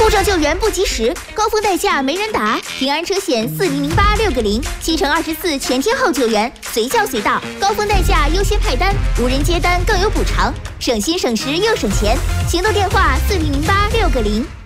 护照救援不及时，高峰代驾没人打，平安车险400860，7乘24全天候救援，随叫随到，高峰代驾优先派单，无人接单更有补偿，省心省时又省钱。行动电话400860。